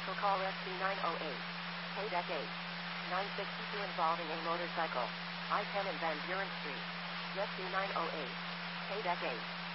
Vehicle call Rescue 908. KDEC 8. 962 involving a motorcycle. I-10 and Van Buren Street. Rescue 908. KDEC 8.